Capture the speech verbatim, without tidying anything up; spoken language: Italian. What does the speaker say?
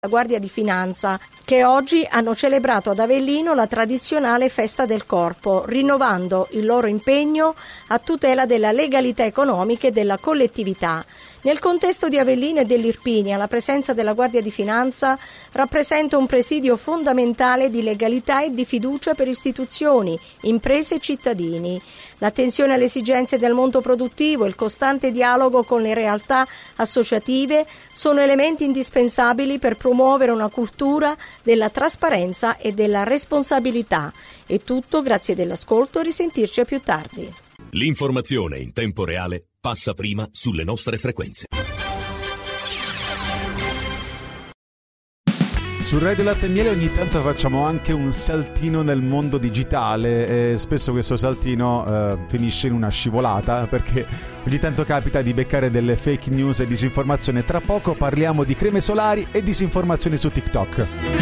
la Guardia di Finanza, che oggi hanno celebrato ad Avellino la tradizionale Festa del Corpo, rinnovando il loro impegno a tutela della legalità economica e della collettività. Nel contesto di Avellino e dell'Irpinia, la presenza della Guardia di Finanza rappresenta un presidio fondamentale di legalità e di fiducia per istituzioni, imprese e cittadini. L'attenzione alle esigenze del mondo produttivo e il costante dialogo con le realtà associative sono elementi indispensabili per promuovere una cultura della trasparenza e della responsabilità. È tutto, grazie dell'ascolto, risentirci a più tardi. L'informazione in tempo reale passa prima sulle nostre frequenze. Su Radio Latte e Miele ogni tanto facciamo anche un saltino nel mondo digitale e spesso questo saltino eh, finisce in una scivolata, perché ogni tanto capita di beccare delle fake news e disinformazione. Tra poco parliamo di creme solari e disinformazioni su TikTok.